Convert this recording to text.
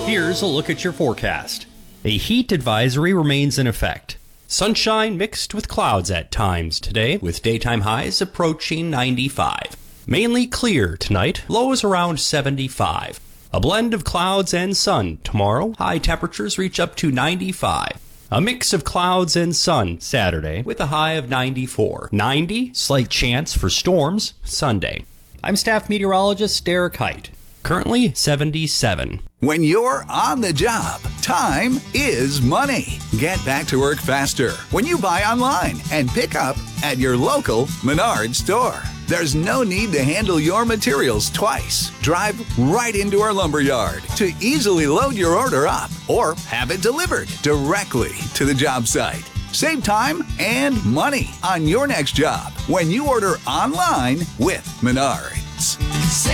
Here's a look at your forecast. A heat advisory remains in effect. Sunshine mixed with clouds at times today, with daytime highs approaching 95. Mainly clear tonight, lows around 75. A blend of clouds and sun tomorrow, high temperatures reach up to 95. A mix of clouds and sun Saturday with a high of 94. 90, slight chance for storms Sunday. I'm staff meteorologist Derek Height. Currently 77. When you're on the job, time is money. Get back to work faster when you buy online and pick up at your local Menards store. There's no need to handle your materials twice. Drive right into our lumber yard to easily load your order up or have it delivered directly to the job site. Save time and money on your next job when you order online with Menards.